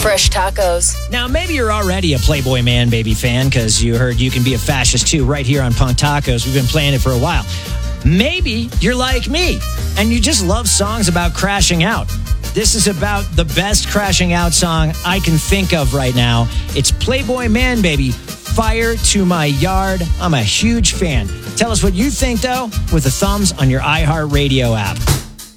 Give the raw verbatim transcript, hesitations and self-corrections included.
fresh tacos. Now, maybe you're already a Playboy Man Baby fan because you heard You Can Be a Fascist Too right here on Punk Tacos. We've been playing it for a while. Maybe you're like me and you just love songs about crashing out. This is about the best crashing out song I can think of right now. It's Playboy Man Baby, Fire to My Yard. I'm a huge fan. Tell us what you think, though, with the thumbs on your iHeartRadio app.